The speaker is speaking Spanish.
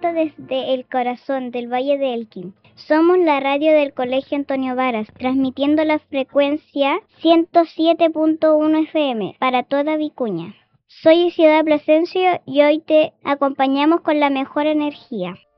desde el corazón del Valle de Elqui. Somos la radio del Colegio Antonio Varas, transmitiendo la frecuencia 107.1 FM para toda Vicuña. Soy Ciudad Plasencia y hoy te acompañamos con la mejor energía.